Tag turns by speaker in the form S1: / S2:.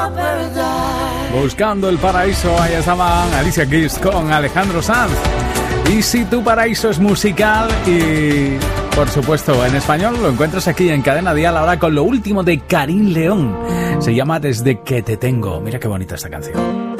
S1: Buscando el paraíso, ahí estaban Alicia Keys con Alejandro Sanz. Y si tu paraíso es musical y, por supuesto, en español, lo encuentras aquí en Cadena Dial, ahora con lo último de Karim León. Se llama Desde que te tengo. Mira qué bonita esta canción.